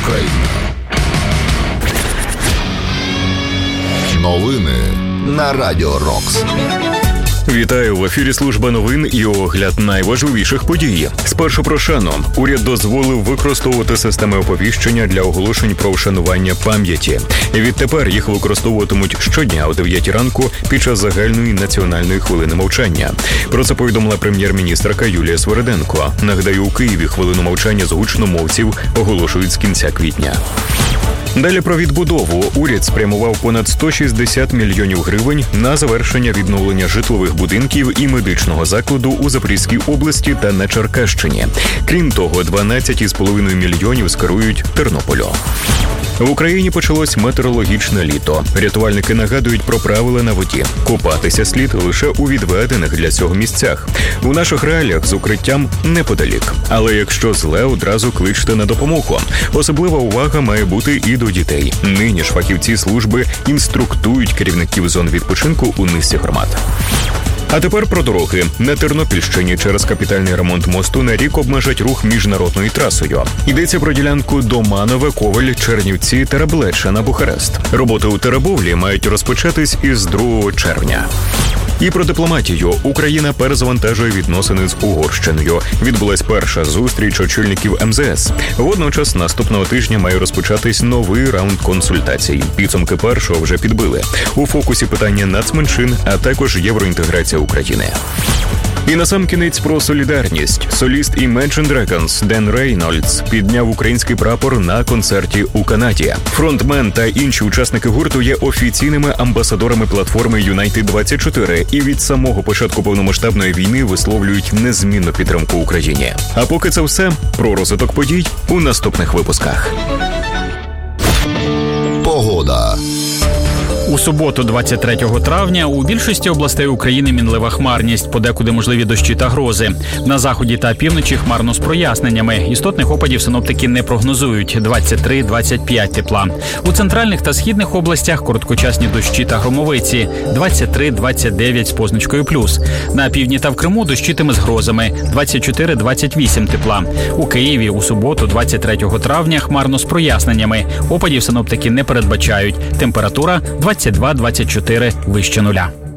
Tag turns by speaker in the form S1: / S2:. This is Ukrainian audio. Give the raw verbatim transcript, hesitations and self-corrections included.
S1: Україна. Новини на Радіо Рокс.
S2: Вітаю, в ефірі служба новин і огляд найважливіших подій. Спершу про шану. Уряд дозволив використовувати системи оповіщення для оголошень про вшанування пам'яті. Відтепер їх використовуватимуть щодня о дев'ятій ранку під час загальної національної хвилини мовчання. Про це повідомила прем'єр-міністерка Юлія Свериденко. Нагадаю, у Києві хвилину мовчання з гучномовців оголошують з кінця квітня. Далі про відбудову. Уряд спрямував понад сто шістдесят мільйонів гривень на завершення відновлення житлових будинків і медичного закладу у Запорізькій області та на Черкащині. Крім того, дванадцять цілих п'ять десятих мільйонів скерують Тернополю. В Україні почалось метеорологічне літо. Рятувальники нагадують про правила на воді. Купатися слід лише у відведених для цього місцях. У наших реаліях з укриттям неподалік. Але якщо зле, одразу кличте на допомогу. Особлива увага має бути і до дітей. Нині ж фахівці служби інструктують керівників зон відпочинку у низці громад. А тепер про дороги. На Тернопільщині через капітальний ремонт мосту на рік обмежать рух міжнародною трасою. Йдеться про ділянку Доманове, Ковель, Чернівці, Тераблеччина на Бухарест. Роботи у Теребовлі мають розпочатись із другого червня. І про дипломатію. Україна перезавантажує відносини з Угорщиною. Відбулась перша зустріч очільників ем зе ес. Водночас наступного тижня має розпочатись новий раунд консультацій. Підсумки першого вже підбили. У фокусі питання нацменшин, а також євроінтеграція України. І насамкінець про солідарність. Соліст Imagine Dragons Ден Рейнольдс підняв український прапор на концерті у Канаді. Фронтмен та інші учасники гурту є офіційними амбасадорами платформи Юнайтед двадцять чотири і від самого початку повномасштабної війни висловлюють незмінну підтримку Україні. А поки це все, про розвиток подій у наступних випусках.
S1: Погода.
S3: У суботу, двадцять третього травня, у більшості областей України мінлива хмарність, подекуди можливі дощі та грози. На заході та півночі хмарно з проясненнями. Істотних опадів синоптики не прогнозують – двадцять три - двадцять п'ять тепла. У центральних та східних областях короткочасні дощі та громовиці – двадцять три - двадцять дев'ять з позначкою плюс. На півдні та в Криму дощитиме з грозами – двадцять чотири - двадцять вісім тепла. У Києві у суботу, двадцять третього травня, хмарно з проясненнями. Опадів синоптики не передбачають. Температура – двадцять два - двадцять чотири вище нуля.